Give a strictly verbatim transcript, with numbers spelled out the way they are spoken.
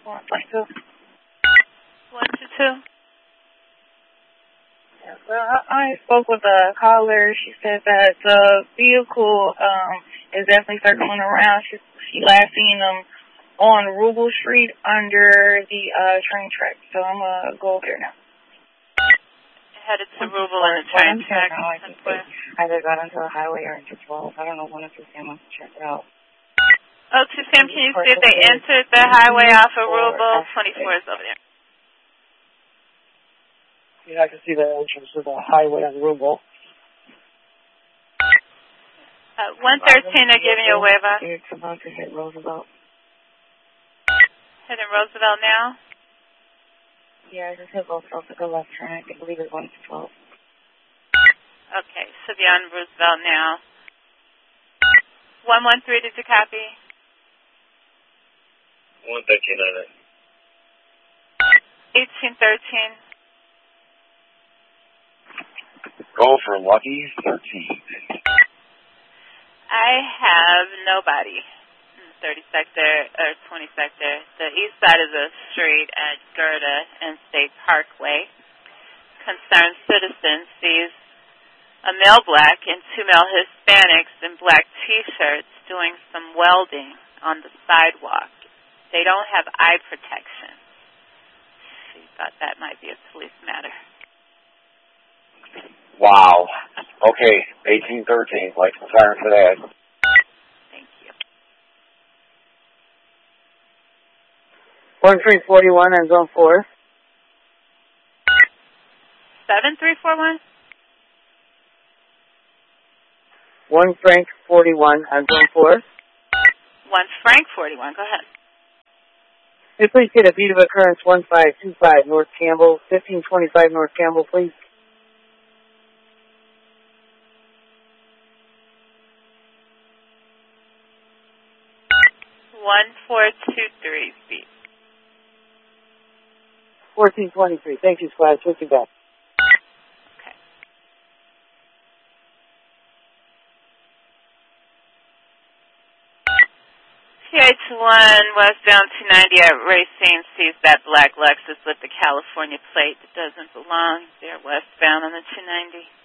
one twenty-two. one two two. Yeah, well, I, I spoke with a caller. She said that the vehicle um, is definitely circling around. She, she last seen them on Rubel Street under the uh, train track. So I'm going to go over there now. Headed to Rubel on the train track. I either got onto the highway or into twelve. I don't know when it's Sam. I'll check it out. Oh, to Sam, can you see if they entered the highway off of Rubel? twenty-four is over there. Yeah, I can see the entrance to the highway on Rubel. Uh, one thirteen, they're giving you a waiver. It's about to hit Roosevelt. Heading Roosevelt now? Yeah, I just hit Roosevelt. Took a left turn. I believe it's going to twelve. Okay, so be on Roosevelt now. one one three, did you copy? one thirteen on it. eighteen thirteen. Go for Lucky thirteen. I have nobody in the thirty sector or twenty sector. The east side of the street at Gerda and State Parkway. Concerned citizen sees a male black and two male Hispanics in black T-shirts doing some welding on the sidewalk. They don't have eye protection. She thought that might be a police matter. Wow. Okay, eighteen thirteen. Like the siren for that. Thank you. one three four one on zone four. seven three four one? one Frank forty-one on zone four. one Frank forty-one, go ahead. Hey, please get a beat of occurrence one five two five North Campbell, fifteen twenty-five North Campbell, please. one four two three, beat. fourteen twenty-three. Thank you, squad. Switching back. Okay. P H one westbound two ninety at Racine sees that black Lexus with the California plate that doesn't belong. They're westbound on the two ninety.